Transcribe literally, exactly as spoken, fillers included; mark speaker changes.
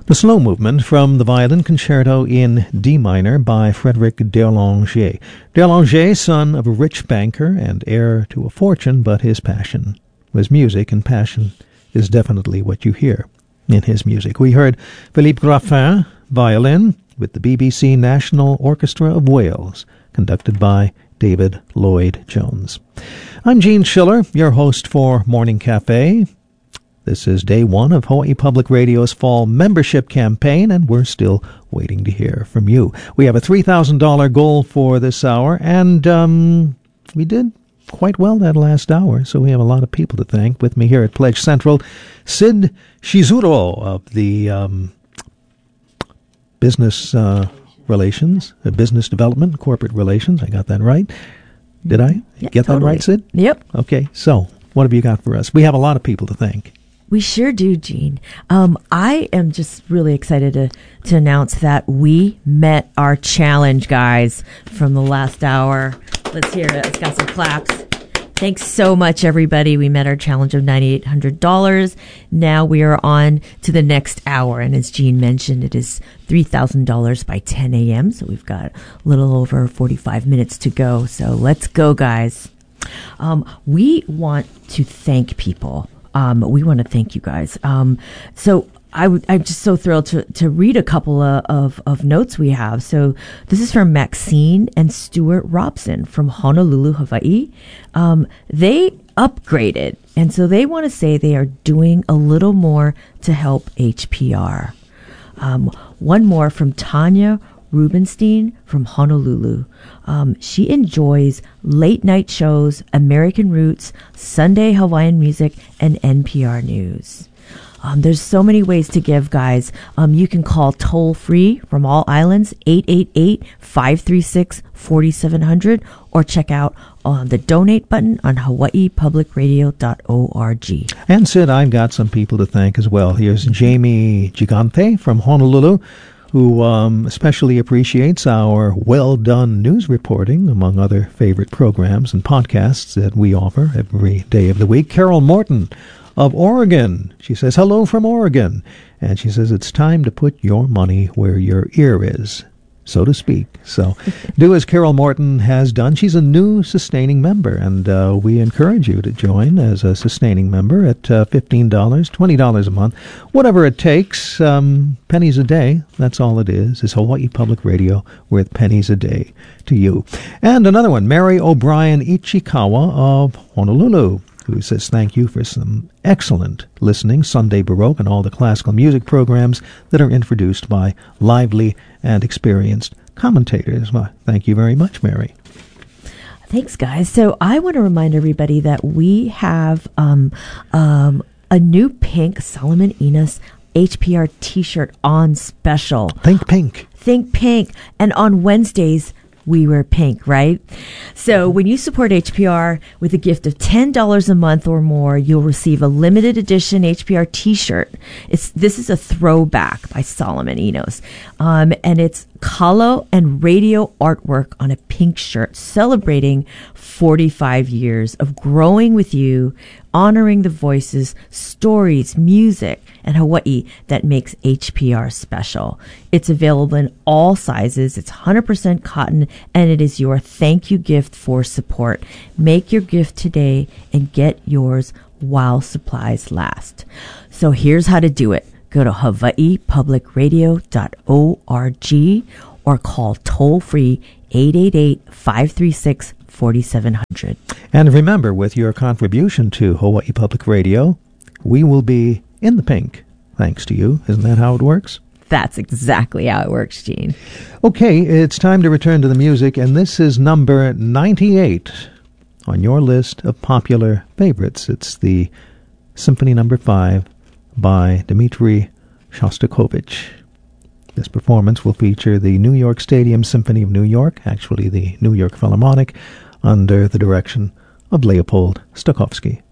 Speaker 1: The slow movement from the Violin Concerto in D minor by Frederic Derlanger. Derlanger, son of a rich banker and heir to a fortune, but his passion was music, and passion is definitely what you hear in his music. We heard Philippe Graffin, violin, with the B B C National Orchestra of Wales, conducted by David Lloyd-Jones. I'm Gene Schiller, your host for Morning Cafe. This is day one of Hawaii Public Radio's fall membership campaign, and we're still waiting to hear from you. We have a three thousand dollars goal for this hour, and um, we did quite well that last hour, so we have a lot of people to thank. With me here at Pledge Central, Sid Shizuro of the um, Business uh, Relations, uh, Business Development, Corporate Relations. I got that right. Did I
Speaker 2: yeah,
Speaker 1: get
Speaker 2: totally.
Speaker 1: that right, Sid?
Speaker 2: Yep.
Speaker 1: Okay, so what have you got for us? We have a lot of people to thank.
Speaker 2: We sure do, Gene. Um, I am just really excited to, to announce that we met our challenge, guys, from the last hour. Let's hear it. Let's got some claps. Thanks so much, everybody. We met our challenge of nine thousand eight hundred dollars. Now we are on to the next hour. And as Gene mentioned, it is three thousand dollars by ten a.m. So we've got a little over forty-five minutes to go. So let's go, guys. Um, we want to thank people. Um, we want to thank you guys. Um, so I w- I'm just so thrilled to, to read a couple of, of, of notes we have. So this is from Maxine and Stuart Robson from Honolulu, Hawaii. Um, they upgraded, and so they want to say they are doing a little more to help H P R. Um, one more from Tanya Rubenstein from Honolulu. Um, she enjoys late night shows, American Roots, Sunday Hawaiian music, and N P R News. Um, there's so many ways to give, guys. Um, you can call toll free from all islands, eight eight eight, five three six, four seven zero zero, or check out on the donate button on hawaii public radio dot org.
Speaker 1: And Sid, I've got some people to thank as well. Here's Jamie Gigante from Honolulu, who um, especially appreciates our well-done news reporting, among other favorite programs and podcasts that we offer every day of the week. Carol Morton of Oregon. She says, hello from Oregon. And she says, it's time to put your money where your ear is, so to speak. So do as Carol Morton has done. She's a new sustaining member, and uh, we encourage you to join as a sustaining member at uh, fifteen dollars, twenty dollars a month, whatever it takes, um, pennies a day. That's all it is, is Hawaii Public Radio worth pennies a day to you. And another one, Mary O'Brien Ichikawa of Honolulu, who says thank you for some excellent listening, Sunday Baroque, and all the classical music programs that are introduced by lively and experienced commentators. Well, thank you very much, Mary.
Speaker 2: Thanks, guys. So I want to remind everybody that we have um, um, a new pink Solomon Enos H P R t-shirt on special.
Speaker 1: Think pink.
Speaker 2: Think pink. And on Wednesdays, we wear pink, right? So when you support H P R with a gift of ten dollars a month or more, you'll receive a limited edition H P R t-shirt. It's This is a throwback by Solomon Enos. Um, and it's kalo and radio artwork on a pink shirt celebrating forty-five years of growing with you, honoring the voices, stories, music, and Hawaii that makes H P R special. It's available in all sizes. It's one hundred percent cotton, and it is your thank you gift for support. Make your gift today and get yours while supplies last. So here's how to do it. Go to hawaii public radio dot org or call toll-free eight eight eight, five three six, four seven zero zero.
Speaker 1: And remember, with your contribution to Hawaii Public Radio, we will be in the pink, thanks to you. Isn't that how it works?
Speaker 2: That's exactly how it works, Gene.
Speaker 1: Okay, it's time to return to the music, and this is number ninety-eight on your list of popular favorites. It's the Symphony Number five by Dmitri Shostakovich. This performance will feature the New York Stadium Symphony of New York, actually the New York Philharmonic, under the direction of Leopold Stokowski.